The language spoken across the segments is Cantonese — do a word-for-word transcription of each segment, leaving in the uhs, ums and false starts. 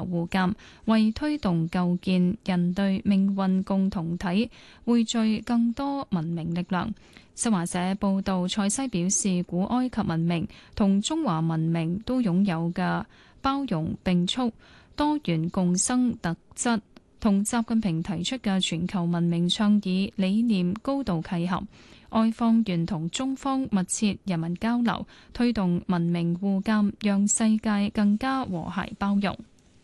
互鑑，為推動構建人類命運共同體，匯聚更多文明力量。新華社報道，塞西表示，古埃及文明同中華文明都擁有嘅包容並蓄、多元共生特質，同習近平提出嘅全球文明倡議理念高度契合。埃方願同中方密切人民交流，推動文明互鑑，讓世界更加和諧包容。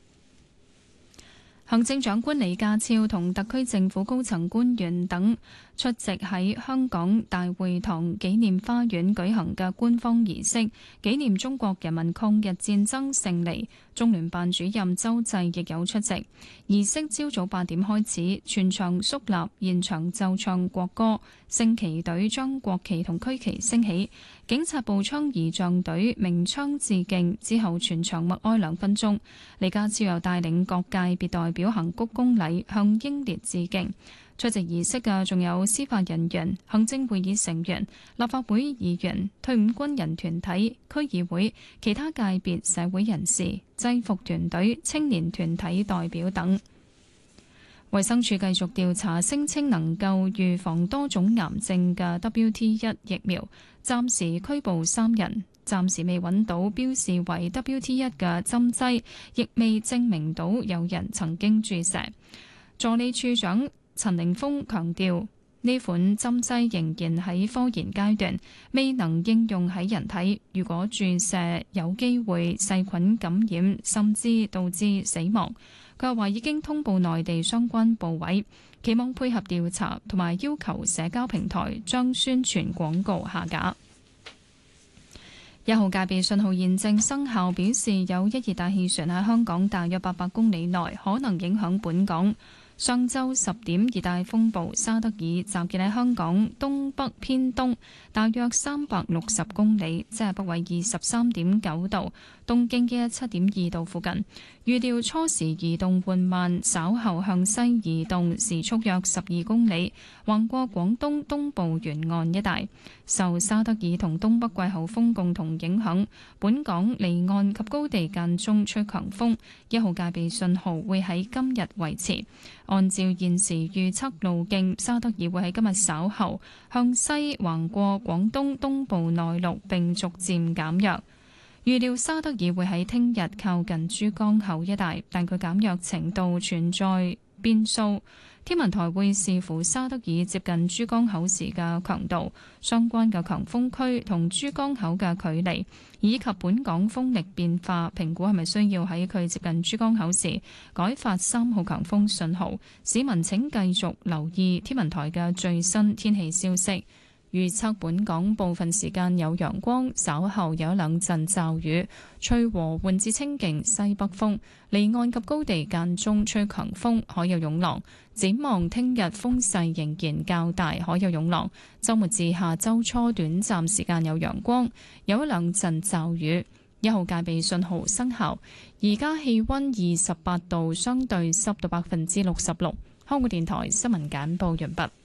行政長官李家超同特區政府高層官員等出席喺香港大會堂紀念花園舉行嘅官方儀式，紀念中國人民抗日戰爭勝利。中聯辦主任周濟亦有出席。儀式朝早八點開始，全場肅立，現場奏唱國歌，升旗隊將國旗同區旗升起，警察步槍儀仗隊鳴槍致敬，之後全場默哀兩分鐘。李家超又帶領各界別代表行鞠躬禮，向英烈致敬。出席儀式嘅仲有司法人員、行政會議成員、立法會議員、退伍軍人團體、區議會、其他界別社會人士、制服團隊、青年團體代表等。衛生署繼續調查聲稱能夠預防多種癌症嘅 W T 一疫苗，暫時拘捕三人，暫時未揾到標示為 W T 一嘅針劑，亦未證明到有人曾經注射。助理處長陳凌峰強調，呢款針劑仍然喺科研階段，未能應用喺人體。如果注射，有機會細菌感染，甚至導致死亡。佢話已經通報內地相關部委，期望配合調查，同埋要求社交平台將宣傳廣告下架。一號戒備信號現正生效，表示有一熱帶氣旋喺香港大約八百公里內，可能影響本港。上晝十點，熱帶風暴沙德爾集結喺香港東北偏東，大約三百六十公里，即係北緯二十三點九度，東經嘅七點二度附近。預料初時移動緩慢，稍後向西移動，時速約十二公里，橫過廣東東部沿岸一帶。受沙德爾同東北季候風共同影響，本港離岸及高地間中吹強風，一號戒備信號會喺今日維持。按照現時預測路徑，沙德爾會喺今日稍後向西橫過廣東東部內陸，並逐漸減弱。預料沙德爾會喺聽日靠近珠江口一帶，但佢減弱程度存在變數。天文台會視乎沙德爾接近珠江口時嘅強度、相關嘅強風區同珠江口嘅距離，以及本港風力變化，評估係咪需要喺佢接近珠江口時改發三號強風信號。市民請繼續留意天文台嘅最新天氣消息。預測本港部分時間有陽光，稍後有一兩陣驟雨，吹和緩至清勁西北風，離岸及高地間中吹強風，海有湧浪。展望聽日風勢仍然較大，海有湧浪。週末至下週初短暫時間有陽光，有一兩陣驟雨。一號戒備信號生效。而家氣溫二十八度，相對濕度百分之六十六。香港電台新聞簡報完畢。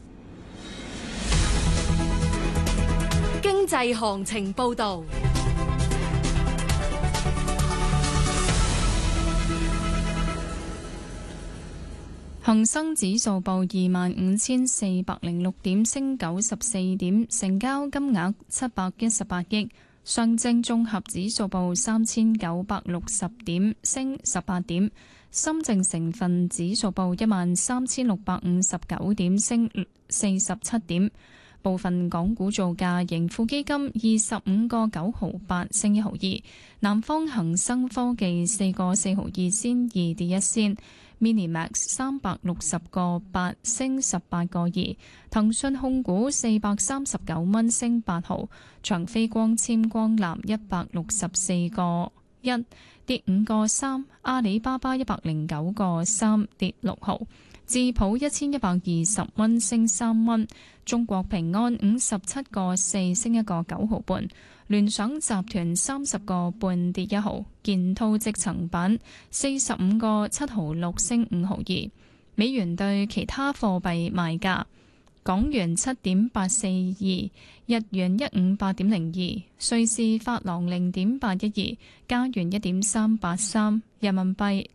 經濟行情報道。 恒生指數報二萬五千四百零六點，升九十四點，成交金額七百一十八億。上證綜合指數報三千九百六十點，升十八點。深證成分指數報一萬三千六百五十九點，升四十七點。部分港股造價，盈富基金二十五個九毫八升一毫二，南方恒生科技四個四毫二仙二跌一仙，Minimax 三百六十個八升十八個二，騰訊控股四百三十九蚊升八毫，長飛光纖光纜一百六十四個一跌五個三，阿里巴巴一百零九個三跌六毫。智普一千一百二十蚊升三蚊，中國平安五十七個四升一個九毫半，聯想集團三十個半跌一毫，建滔積層板四十五個七毫六升五毫二。美元對其他貨幣賣價：港元七點八四二，日元一五八點零二，瑞士法郎零點八一二，加元一點三八三，人民幣